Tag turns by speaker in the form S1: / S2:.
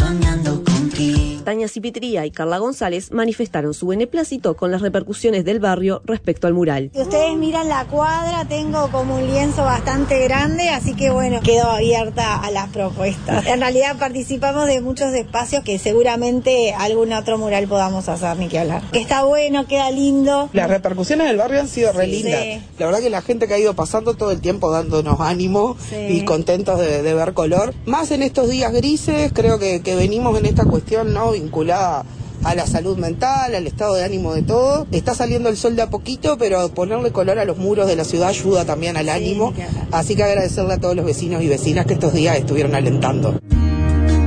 S1: soñando contigo.
S2: Tania Cipitría y Carla González manifestaron su beneplácito con las repercusiones del barrio respecto al mural.
S3: Si ustedes miran la cuadra, tengo como un lienzo bastante grande, así que bueno, quedo abierta a las propuestas. En realidad participamos de muchos espacios que seguramente algún otro mural podamos hacer, ni que hablar. Que está bueno, queda lindo.
S4: Las repercusiones del barrio han sido re lindas.
S3: Sí.
S4: La verdad que la gente que ha ido pasando todo el tiempo dándonos ánimo y contentos de ver color. Más en estos días grises, creo que venimos en esta cuestión, ¿no?, vinculada a la salud mental, al estado de ánimo de todo. Está saliendo el sol de a poquito, pero ponerle color a los muros de la ciudad ayuda también al ánimo. Así que agradecerle a todos los vecinos y vecinas que estos días estuvieron alentando.